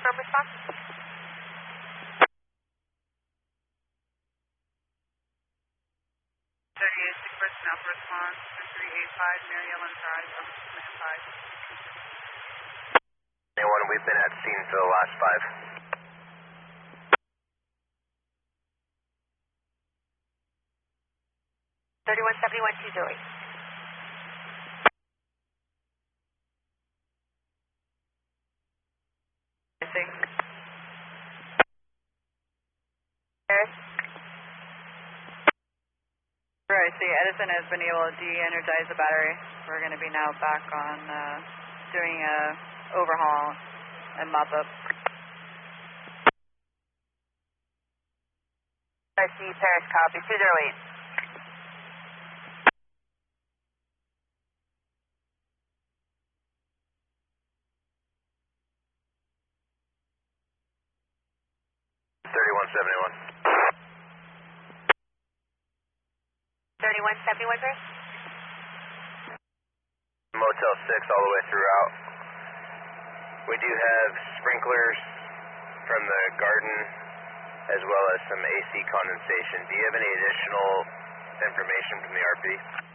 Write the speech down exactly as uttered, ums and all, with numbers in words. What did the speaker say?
confirm response. thirty-eight, six personnel for response to three eight five Mary Ellen Drive, over Submission five. Anyone, we've been at scene for the last five. thirty-one seventy-one two Zoe. I see. Paris. Right, see, Edison has been able to de-energize the battery. We're going to be now back on uh, doing a overhaul and mop up. I see Paris, copy, two zero eight. thirty-one seventy-one. thirty-one seventy-one, Paris. Motel six all the way throughout. We do have sprinklers from the garden as well as some A C condensation. Do you have any additional information from the R P?